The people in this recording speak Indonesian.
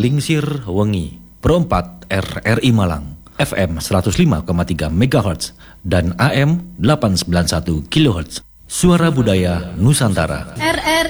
Lingsir Wengi, Pro 4 RRI Malang, FM 105,3 MHz dan AM 891 kHz. Suara Budaya Nusantara. RRI